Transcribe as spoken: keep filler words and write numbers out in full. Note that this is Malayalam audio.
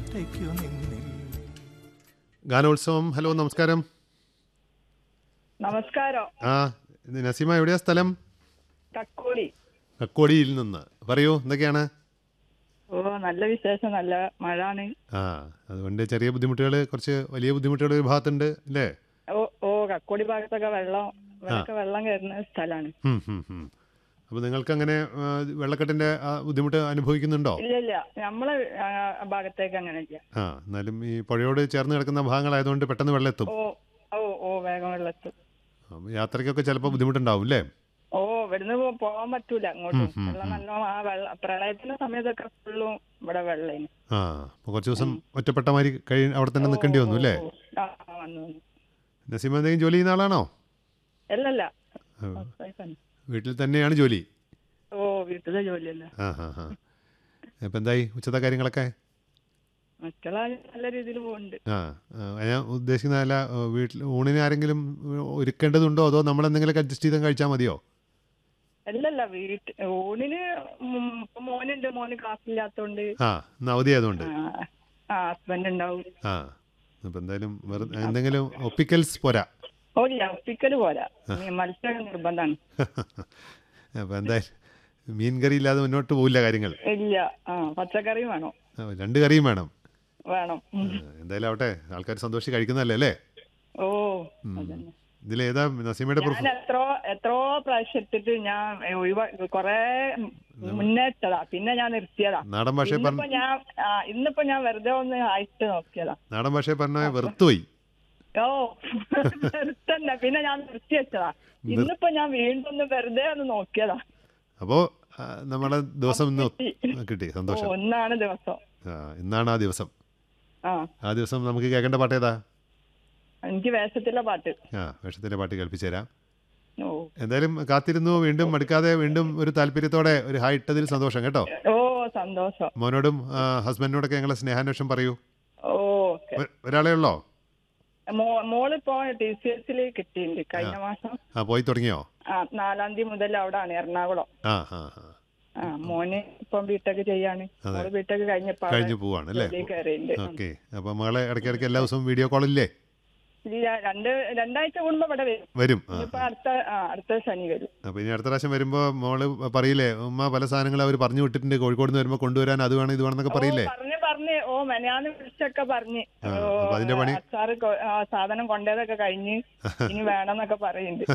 ഒറ്റയ്ക്കു നിന്നിൽ. ഗാനോത്സവം. ഹലോ, നമസ്കാരം. നമസ്കാരം. ആ ഇത് നസീമ, എവിടെയാ സ്ഥലം? കക്കോടി. കക്കോടിയിൽ നിന്ന്. പറയൂ, എന്തൊക്കെയാണ്? ഓ, നല്ല വിശേഷം. നല്ല മഴ ആണ്. ആ അതുകൊണ്ട് ചെറിയ ബുദ്ധിമുട്ടുകൾ, കുറച്ച് വലിയ ബുദ്ധിമുട്ടുകൾ ഒരു ഭാഗത്തുണ്ട് അല്ലേ? ഓ ഓ കക്കോടി ഭാഗത്തൊക്കെ വെള്ളം ഇവിടെയൊക്കെ വെള്ളം കയറുന്ന സ്ഥലമാണ്. അപ്പോൾ നിങ്ങൾക്ക് അങ്ങനെ വെള്ളക്കെട്ടിന്റെ ആ ബുദ്ധിമുട്ട് അനുഭവിക്കുന്നുണ്ടോ? ഇല്ല ഇല്ല, നമ്മളെ ആ, ഭാഗത്തേക്ക് അങ്ങനെ ഇല്ല. ആ എന്നാലും ഈ പുഴയോട് ചേർന്ന് കിടക്കുന്ന ഭാഗങ്ങളായതുകൊണ്ട് പെട്ടെന്ന് വെള്ളം എത്തും. ഓ ഓ ഓ വേഗം വെള്ളത്തും. അപ്പോൾ യാത്രയ്ക്കൊക്കെ ചിലപ്പോൾ ബുദ്ധിമുട്ടുണ്ടാവും അല്ലേ? ഓ ഇവിടുന്ന് പോ- പോകാൻ പറ്റൂല അങ്ങോട്ടും. വെള്ളം നല്ലോണം ആ വെള്ള പ്രളയത്തിന്റെ സമയത്തൊക്കെ ഫുള്ളും ഇവിടെ വെള്ളം. ആ അപ്പോൾ കുറച്ച് ദിവസം ഒറ്റപ്പെട്ട മാതിരി കഴി അവിടെ തന്നെ നിൽക്കേണ്ടി വന്നു അല്ലേ? ആ വന്നു വന്നു. നസീമ എന്തെങ്കിലും ജോലി ചെയ്യുന്ന ആളാണോ? അല്ലല്ല, ആ, ഹൗസ് വൈഫാണ്. വീട്ടിൽ തന്നെയാണ് ജോലി. ഓ വീട്ടിലെ ജോലിയല്ല. ആ ഹാ ഹാ അപ്പം എന്തായി ഉച്ചത്തെ കാര്യങ്ങളൊക്കെ? മറ്റുള്ള നല്ല രീതിയിൽ പോകുന്നുണ്ട്. ആ ആ, ഞാൻ ഉദ്ദേശിക്കുന്ന അല്ല, വീട്ടിൽ ഊണിന് ആരെങ്കിലും ഒരുക്കേണ്ടതുണ്ടോ, അതോ നമ്മളെന്തെങ്കിലുമൊക്കെ അഡ്ജസ്റ്റ് ചെയ്ത് കഴിച്ചാൽ മതിയോ? അല്ലല്ല, വീട്ട് ഊണിന് ഉം ഇപ്പൊ മോനുണ്ട്. മോന് ക്ലാസ്സില്ലാത്തോണ്ട് ആ ഇന്ന് അവധി ആയതുകൊണ്ട്. ആ ആ ഹസ്ബൻഡ് ഉണ്ടാവും. ആ അപ്പം എന്തായാലും വെറുതെ എന്തെങ്കിലും ഒപ്പിക്കൽസ് പോരാ. ഓ ഇല്ല, ഒപ്പിക്കല് പോരാ. ഈ മത്സ്യം നിർബന്ധമാണ്. അപ്പം എന്തായാലും മീൻ കറി ഇല്ലാതെ മുന്നോട്ട് പോവില്ല കാര്യങ്ങൾ. ഇല്ല, ആ പച്ചക്കറി വേണം. ആ, രണ്ട് കറിയും വേണം. വേണം. ആ, എന്തായാലും ആവട്ടെ, ആൾക്കാർ സന്തോഷിച്ച് കഴിക്കുന്നതല്ലേ അല്ലേ? ഓ ഉം. അതന്നെ. ഇതിലേതാ നസീമയുടെ ഞാൻ പ്രൊഫ- എത്രയോ എത്രയോ പ്രാവശ്യം ഇട്ടിട്ട് ഞാൻ ഒഴിവാ കൊറേ മുന്നേ ഇട്ടതാ, പിന്നെ ഞാൻ നിർത്തിയതാ. നാടൻ ഭാഷയെ ഇന്നിപ്പോ പറഞ്ഞ ഞാൻ ആ ഇന്നിപ്പോ ഞാൻ വെറുതെ ഒന്ന് അയച്ചു നോക്കിയതാ. നാടൻ ഭാഷയെ പറഞ്ഞ വെറുത്തുപോയി. ഓ നിർത്തണ്ട, പിന്നെ ഞാൻ നിർത്തി വെച്ചതാ. ഇന്നിപ്പോ ഞാൻ വീണ്ടും ഒന്ന് വെറുതെ ഒന്ന് നോക്കിയതാ. അപ്പോൾ നമ്മുടെ ദിവസം ഇന്ന് കിട്ടി. കിട്ടി, ഓ സന്തോഷം. ഒന്നാണ് ദിവസം. ആ ഇന്നാണ് ആ ദിവസം. ആ ആ ദിവസം നമുക്ക് കേൾക്കേണ്ട പാട്ട് ഏതാ? എനിക്ക് വേഷത്തിലെ പാട്ട്. ആ വേഷത്തിൻ്റെ പാട്ട് കേൾപ്പിച്ചു തരാം. ഓ എന്തായാലും കാത്തിരുന്നു, വീണ്ടും മടുക്കാതെ വീണ്ടും ഒരു താല്പര്യത്തോടെ ഒരു ഹായ് ഇട്ടതിൽ സന്തോഷം കേട്ടോ. ഓ സന്തോഷം. മോനോടും ആ, ഹസ്ബൻഡിനോടൊക്കെ ഞങ്ങളെ സ്നേഹാന്വേഷണം പറയൂ. ഓ ഓക്കെ. ഒ- ഒരാളേ ഉള്ളോ? മോ- മോളിപ്പോ ടി സി എസിൽ കിട്ടിയിട്ടുണ്ട് കഴിഞ്ഞ മാസം. ആ പോയി തുടങ്ങിയോ? ആ നാലാം തീയതി മുതൽ അവിടാണ്, എറണാകുളം. ആ ആ ആ ആ മോന് ഇപ്പം ബിടെക് ചെയ്യാണ്. അതെ. മോള് ബിടെക് കഴിഞ്ഞപ്പോ കഴിഞ്ഞു പോവാണ് അല്ലേ? കയറിയിട്ടുണ്ട്. ഓക്കെ. അപ്പം മകളെ ഇടയ്ക്കിടയ്ക്ക് എല്ലാ ദിവസവും വീഡിയോ കോളില്ലേ? ഇല്ല, രണ്ട് രണ്ടാഴ്ച കൂടുമ്പോ ഇവിടെ വരും. വരും. ആ ഇനിയിപ്പോ അടുത്ത ആ അടുത്ത ശനി വരും. അപ്പോൾ ഇനി അടുത്ത പ്രാവശ്യം വരുമ്പോൾ മോള് പറയില്ലേ, ഉമ്മ പല സാധനങ്ങൾ അവർ പറഞ്ഞു വിട്ടിട്ടുണ്ട്, കോഴിക്കോട് നിന്ന് വരുമ്പോൾ കൊണ്ടുവരാൻ അത് വേണം ഇത് വേണമെന്നൊക്കെ പറയില്ലേ? ഓ, പറഞ്ഞ് പറഞ്ഞ് ഓ മെനയാന്ന് വിളിച്ചൊക്കെ പറഞ്ഞ് ആ, ഓ, അപ്പൊ അതിന്റെ പണി? അച്ചാറ് കൊ- ആ, സാധനം കൊണ്ടേതൊക്കെ കഴിഞ്ഞ് ഇനി വേണമെന്നൊക്കെ പറയുന്നുണ്ട്.